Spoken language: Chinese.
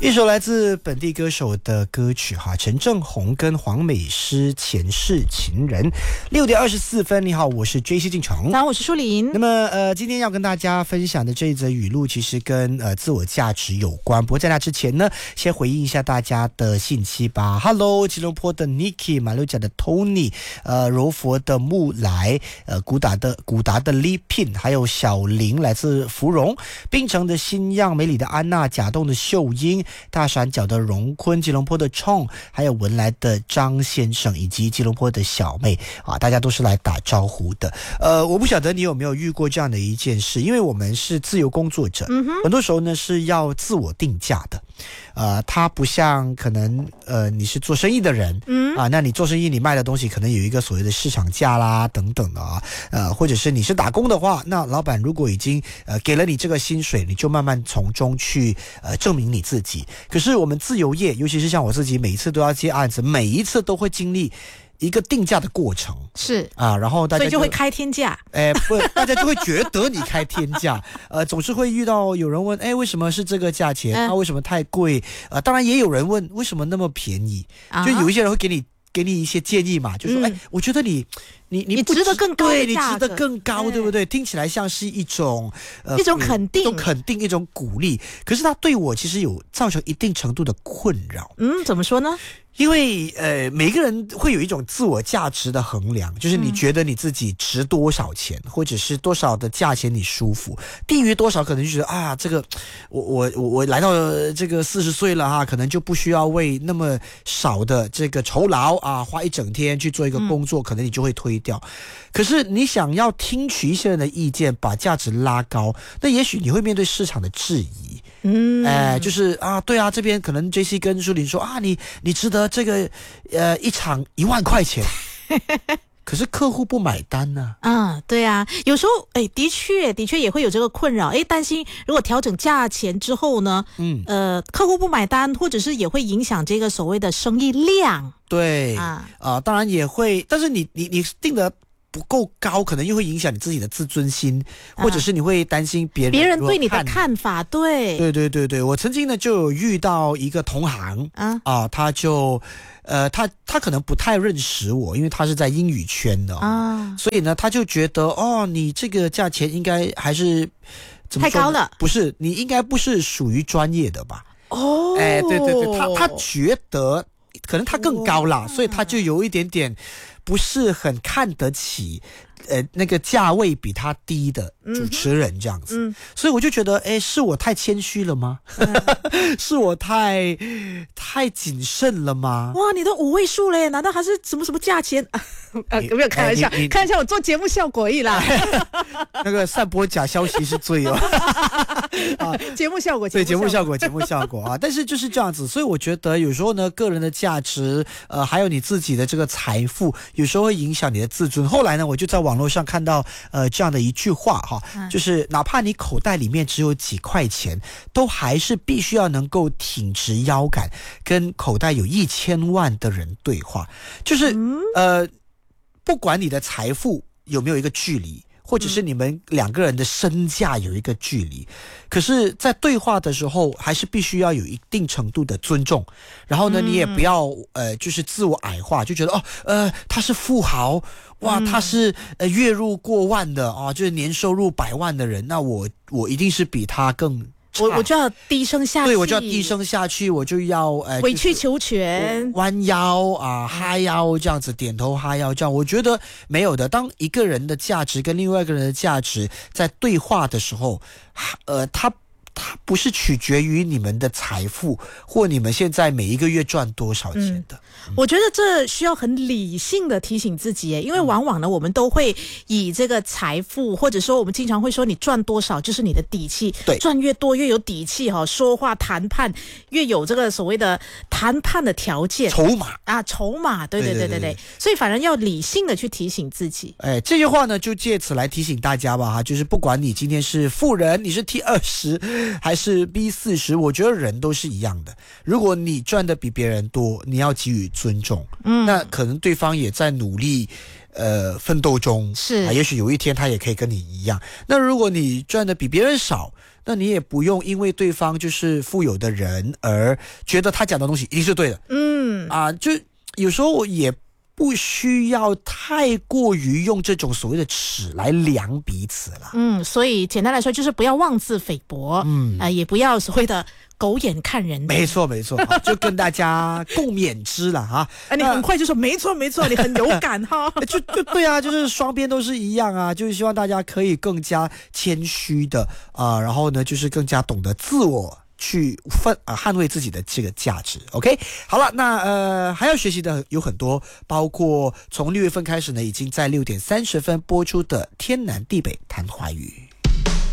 一首来自本地歌手的歌曲哈，陈正宏跟黄美诗前世情人。6:24，你好，我是 JC 进城。 我是舒琳。 那么今天要跟大家分享的这一则语录，其实跟自我价值有关。不过在那之前呢，先回应一下大家的信息吧。Hello， 吉隆坡的 Nicky， 马六甲的 Tony， 柔佛的木来，古达的Li Pin， 还有小林来自芙蓉，槟城的新样，梅里的安娜，甲洞的秀英，大闪角的荣坤，吉隆坡的冲，还有文莱的张先生，以及吉隆坡的小妹啊，大家都是来打招呼的。我不晓得你有没有遇过这样的一件事，因为我们是自由工作者，很多时候呢是要自我定价的。它不像可能你是做生意的人，那你做生意你卖的东西可能有一个所谓的市场价啦等等的啊，或者是你是打工的话，那老板如果已经给了你这个薪水，你就慢慢从中去证明你自己。可是我们自由业，尤其是像我自己，每一次都要接案子，每一次都会经历一个定价的过程， 是啊，然后大家所以就会开天价， 不，大家就会觉得你开天价，总是会遇到有人问，为什么是这个价钱？为什么太贵？当然也有人问为什么那么便宜，就有一些人会给你一些建议嘛，就说，我觉得你值得更高的价格， 对，你值得更高，对不对？听起来像是一种肯定， 一种鼓励，可是它对我其实有造成一定程度的困扰。 怎么说呢？ 因为每个人会有一种自我价值的衡量，就是你觉得你自己值多少钱，或者是多少的价钱你舒服，低于多少可能就觉得啊，这个我来到这个40岁了哈，可能就不需要为那么少的这个酬劳啊，花一整天去做一个工作，可能你就会推掉。可是你想要听取一些人的意见，把价值拉高，那也许你会面对市场的质疑。就是啊，对啊，这边可能 JC 跟舒琳说啊，你值得这个一场1万块钱，可是客户不买单呢。 对啊，有时候的确也会有这个困扰，担心如果调整价钱之后呢，客户不买单，或者是也会影响这个所谓的生意量。 对当然也会，但是你定的不够高，可能又会影响你自己的自尊心，或者是你会担心别人对你的看法。对， 我曾经呢就有遇到一个同行他就他可能不太认识我，因为他是在英语圈的所以呢他就觉得你这个价钱应该还是怎么说太高了， 不是，你应该不是属于专业的吧？对，他觉得可能他更高啦，所以他就有一点点不是很看得起那个价位比他低的主持人这样子，所以我就觉得是我太谦虚了吗？是我太谨慎了吗？ 哇，你都5位数嘞，难道还是什么价钱？有没有开玩笑？开玩笑，我做节目效果而已啦。 那个散播假消息是罪哦。 节目效果， 对，节目效果啊！但是就是这样子，所以我觉得有时候呢，个人的价值，还有你自己的这个财富，有时候会影响你的自尊。后来呢，我就在网络上看到这样的一句话哈，就是哪怕你口袋里面只有几块钱，都还是必须要能够挺直腰杆，跟口袋有1000万的人对话。就是不管你的财富有没有一个距离，或者是你们两个人的身价有一个距离，可是在对话的时候还是必须要有一定程度的尊重，然后呢你也不要就是自我矮化，就觉得他是富豪，哇，他是月入过万的就是年收入100万的人，那我一定是比他更我就要低声下气， 对，我就要低声下去，我就要委曲求全， 弯腰哈腰这样子，点头哈腰这样，我觉得没有的。当一个人的价值跟另外一个人的价值在对话的时候，他不是取决于你们的财富或你们现在每一个月赚多少钱的。 我觉得这需要很理性的提醒自己因为往往呢我们都会以这个财富，或者说我们经常会说你赚多少就是你的底气， 对， 赚越多越有底气说话谈判越有这个所谓的谈判的条件，筹码，对，所以反而要理性的去提醒自己。 这句话呢就借此来提醒大家吧就是不管你今天是富人，你是 T20还是 B40， 我觉得人都是一样的。如果你赚的比别人多，你要给予尊重，那可能对方也在努力奋斗中， 是也许有一天他也可以跟你一样。那如果你赚的比别人少， 那你也不用因为对方就是富有的人而觉得他讲的东西一定是对的。就有时候也不需要太过于用这种所谓的尺来量彼此了。 所以简单来说就是不要妄自菲薄，也不要所谓的狗眼看人。 没错，就跟大家共勉之了哈。 你很快就说没错，你很有感哈。 就对啊，就是双边都是一样啊，就是希望大家可以更加谦虚的然后呢，就是更加懂得自我去捍卫自己的这个价值。 OK， 好了，那还要学习的有很多，包括从6月份开始呢，已经在6点30分播出的天南地北谈华语。